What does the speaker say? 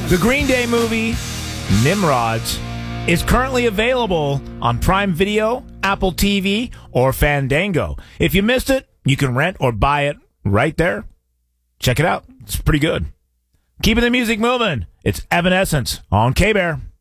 The Green Day movie, Nimrods, is currently available on Prime Video, Apple TV, or Fandango. If you missed it, you can rent or buy it right there. Check it out. It's pretty good. Keeping the music moving. It's Evanescence on K-Bear.